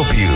Più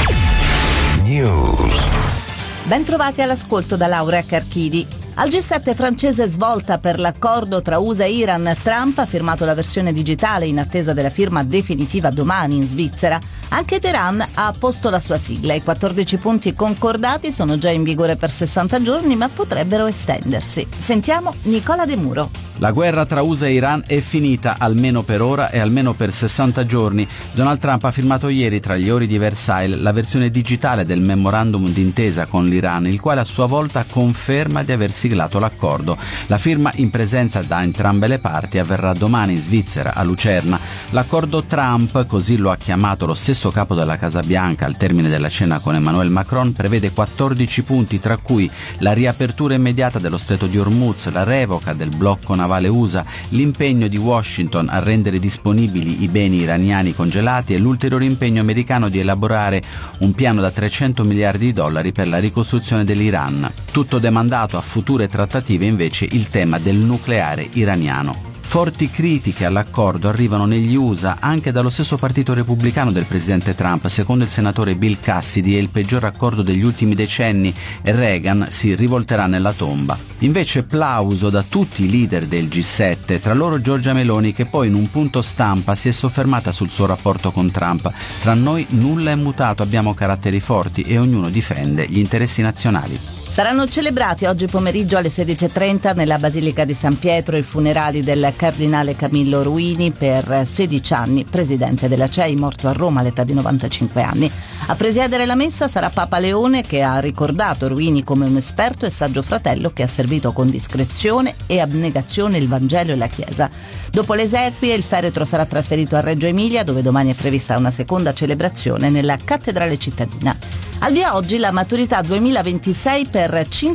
News. Ben trovati all'ascolto da Laura Carchidi. Al G7 francese svolta per l'accordo tra USA e Iran, Trump ha firmato la versione digitale in attesa della firma definitiva domani in Svizzera. Anche Teheran ha posto la sua sigla. I 14 punti concordati sono già in vigore per 60 giorni, ma potrebbero estendersi. Sentiamo Nicola De Muro. La guerra tra USA e Iran è finita, almeno per ora e almeno per 60 giorni. Donald Trump ha firmato ieri, tra gli ori di Versailles, la versione digitale del memorandum d'intesa con l'Iran, il quale a sua volta conferma di aver siglato l'accordo. La firma in presenza da entrambe le parti avverrà domani in Svizzera, a Lucerna. L'accordo Trump, così lo ha chiamato lo stesso capo della Casa Bianca al termine della cena con Emmanuel Macron, prevede 14 punti, tra cui la riapertura immediata dello stretto di Hormuz, la revoca del blocco navale USA, l'impegno di Washington a rendere disponibili i beni iraniani congelati e l'ulteriore impegno americano di elaborare un piano da 300 miliardi di dollari per la ricostruzione dell'Iran. Tutto demandato a future trattative invece il tema del nucleare iraniano. Forti critiche all'accordo arrivano negli USA anche dallo stesso partito repubblicano del presidente Trump. Secondo il senatore Bill Cassidy è il peggior accordo degli ultimi decenni e Reagan si rivolterà nella tomba. Invece plauso da tutti i leader del G7, tra loro Giorgia Meloni, che poi in un punto stampa si è soffermata sul suo rapporto con Trump. Tra noi nulla è mutato, abbiamo caratteri forti e ognuno difende gli interessi nazionali. Saranno celebrati oggi pomeriggio alle 16:30 nella Basilica di San Pietro i funerali del cardinale Camillo Ruini, per 16 anni presidente della CEI, morto a Roma all'età di 95 anni. A presiedere la messa sarà Papa Leone, che ha ricordato Ruini come un esperto e saggio fratello che ha servito con discrezione e abnegazione il Vangelo e la Chiesa. Dopo le esequie il feretro sarà trasferito a Reggio Emilia, dove domani è prevista una seconda celebrazione nella cattedrale cittadina. Al via oggi la maturità 2026 per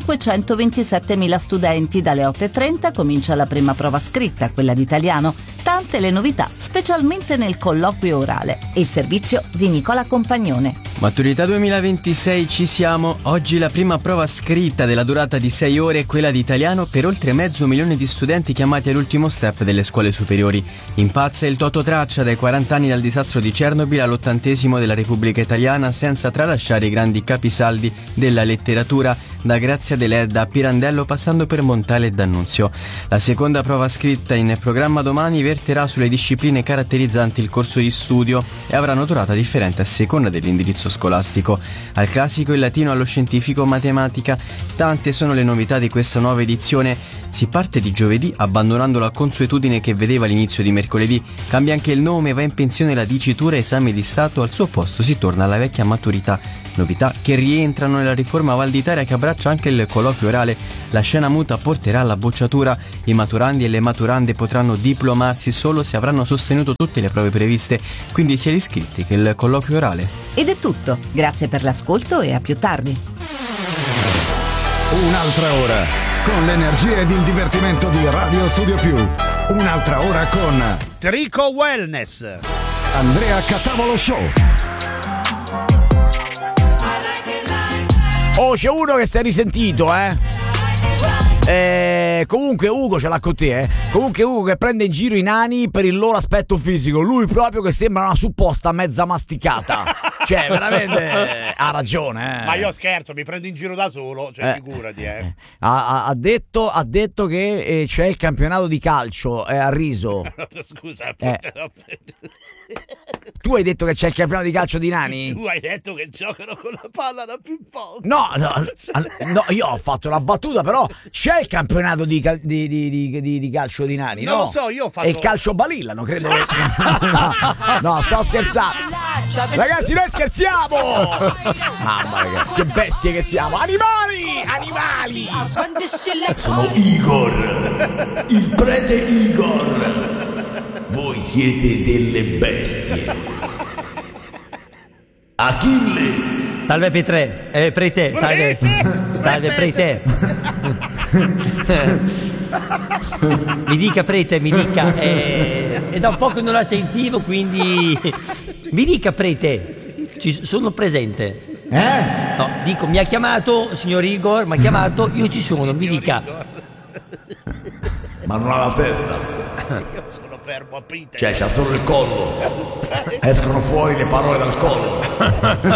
527.000 studenti. Dalle 8:30 comincia la prima prova scritta, quella di italiano. Tante le novità, specialmente nel colloquio orale. Il servizio di Nicola Compagnone. Maturità 2026, ci siamo. Oggi la prima prova scritta della durata di 6 ore è quella di italiano per oltre 500.000 di studenti chiamati all'ultimo step delle scuole superiori. Impazza il Toto Traccia dai 40 anni dal disastro di Chernobyl all'80° della Repubblica Italiana, senza tralasciare i grandi capisaldi della letteratura, da Grazia Deledda a Pirandello passando per Montale e D'Annunzio. La seconda prova scritta in programma domani verterà sulle discipline caratterizzanti il corso di studio e avrà una durata differente a seconda dell'indirizzo scolastico. Al classico, il latino, allo scientifico, matematica. Tante sono le novità di questa nuova edizione. Si parte di giovedì abbandonando la consuetudine che vedeva l'inizio di mercoledì. Cambia anche il nome, va in pensione la dicitura esame di Stato, al suo posto si torna alla vecchia maturità. Novità che rientrano nella riforma valditaria che abbraccia anche il colloquio orale. La scena muta porterà alla bocciatura. I maturandi e le maturande potranno diplomarsi solo se avranno sostenuto tutte le prove previste, quindi sia gli iscritti che il colloquio orale. Ed è tutto. Grazie per l'ascolto e a più tardi. Un'altra ora con l'energia ed il divertimento di Radio Studio Più. Un'altra ora con Trico Wellness, Andrea Catavolo Show. Oh, c'è uno che si è risentito, comunque Ugo ce l'ha con te, Comunque Ugo che prende in giro i nani per il loro aspetto fisico. Lui proprio che sembra una supposta mezza masticata. Cioè, veramente ha ragione, Ma io scherzo, mi prendo in giro da solo, cioè figurati, Ha detto che c'è il campionato di calcio, ha riso. Scusa. Tu hai detto che c'è il campionato di calcio di nani? Tu hai detto che giocano con la palla da ping pong. No, io ho fatto la battuta, però c'è il campionato di calcio di nani, no? Non lo so, io ho fatto... E il calcio balilla, non credo che... No, sto scherzando. Ragazzi, noi scherziamo! Mamma, ragazzi, che bestie che siamo! Animali! Sono Igor, il prete Igor. Voi siete delle bestie. Achille. Salve P3, prete, salve prete. Mi dica prete, mi dica. È da un po' che non la sentivo, quindi mi dica prete, sono presente. No, dico, mi ha chiamato, signor Igor, mi ha chiamato, io ci sono, mi dica. Ma non ha la testa. Io sono fermo, aprite. Cioè, c'ha solo il collo. Escono fuori le parole dal collo.